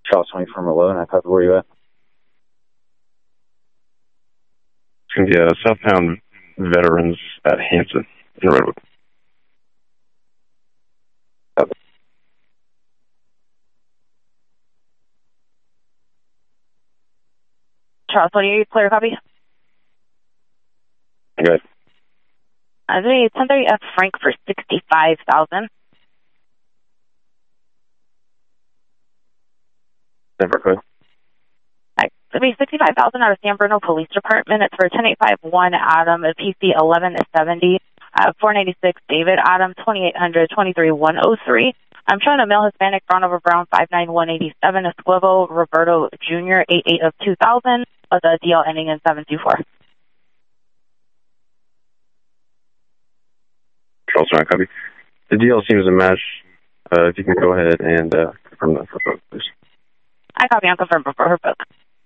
Charles 20 from Malone. I copy. Where you at? It's going to be Southbound Veterans at Hanson in Redwood. Charles 28, clear copy. Okay. I think 1030 F Frank for 65,000. Never could. It'll be 65,000 out of San Bruno Police Department. It's for 10851 Adam at PC 1170, 496 David Adam, 2800 23103. I'm showing a male Hispanic brown over brown 59187 Esquivel Roberto Jr. 88 of 2000 with a DL ending in 724. Charles, I copy. The DL seems to match. If you can go ahead and confirm that for both, please. I copy. I'll confirm for her book.